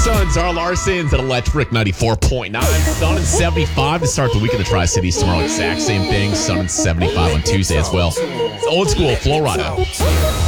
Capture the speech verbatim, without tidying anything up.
Sun, Zara Larson's at Electric ninety-four point nine. Sun and seventy-five to start the week in the Tri-Cities tomorrow. Exact same thing. Sun and seventy-five on Tuesday as well. It's old school Florida.